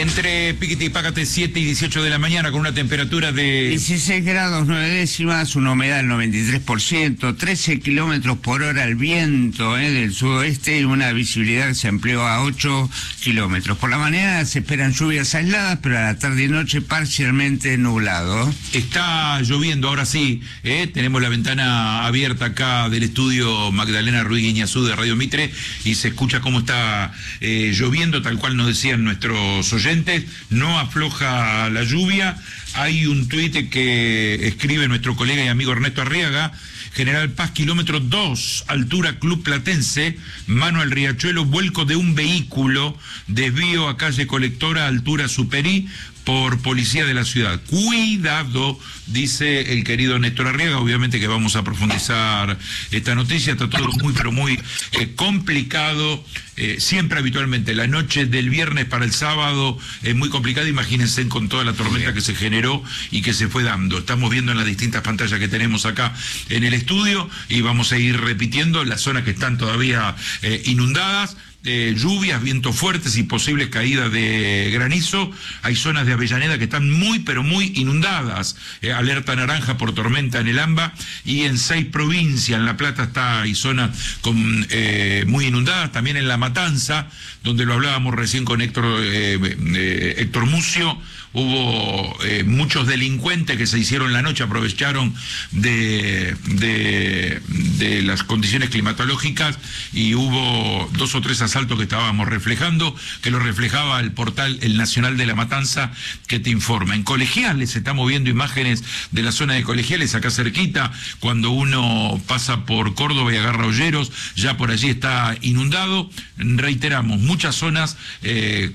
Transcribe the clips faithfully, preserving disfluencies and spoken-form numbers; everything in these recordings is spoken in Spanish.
Entre Piquete y Pácate, siete y dieciocho de la mañana, con una temperatura de dieciséis grados nueve décimas, una humedad del noventa y tres por ciento, trece kilómetros por hora el viento eh, del sudoeste y una visibilidad que se amplió a ocho kilómetros. Por la mañana se esperan lluvias aisladas, pero a la tarde y noche parcialmente nublado. Está lloviendo, ahora sí, ¿eh? Tenemos la ventana abierta acá del estudio Magdalena Ruiz Guiñazú de Radio Mitre y se escucha cómo está eh, lloviendo, tal cual nos decían nuestros oyentes. No afloja la lluvia. Hay un tuit que escribe nuestro colega y amigo Ernesto Arriaga: General Paz, kilómetro dos, altura Club Platense, mano al riachuelo, vuelco de un vehículo, desvío a calle Colectora, altura Superí, por policía de la ciudad. Cuidado, dice el querido Néstor Arriaga. Obviamente que vamos a profundizar esta noticia. Está todo muy, pero muy eh, complicado. Eh, siempre habitualmente la noche del viernes para el sábado es muy complicada. Imagínense con toda la tormenta que se generó y que se fue dando. Estamos viendo en las distintas pantallas que tenemos acá en el estudio y vamos a ir repitiendo las zonas que están todavía eh, inundadas. Eh, lluvias, vientos fuertes y posibles caídas de granizo. Hay zonas de Avellaneda que están muy pero muy inundadas, eh, alerta naranja por tormenta en el AMBA, y en seis provincias. En La Plata está, hay zonas con, eh, muy inundadas, también en La Matanza, donde lo hablábamos recién con Héctor, eh, eh, Héctor Mucio. Hubo eh, muchos delincuentes que se hicieron la noche, aprovecharon de, de, de las condiciones climatológicas, y hubo dos o tres asaltos que estábamos reflejando, que lo reflejaba el portal El Nacional de La Matanza, que te informa. En Colegiales estamos viendo imágenes de la zona de Colegiales, acá cerquita, cuando uno pasa por Córdoba y agarra Olleros, ya por allí está inundado. Reiteramos, muchas zonas eh,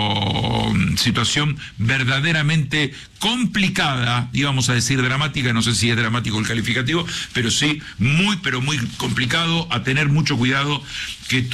con situación verdadera verdaderamente complicada, íbamos a decir dramática, no sé si es dramático el calificativo, pero sí muy, pero muy complicado, a tener mucho cuidado que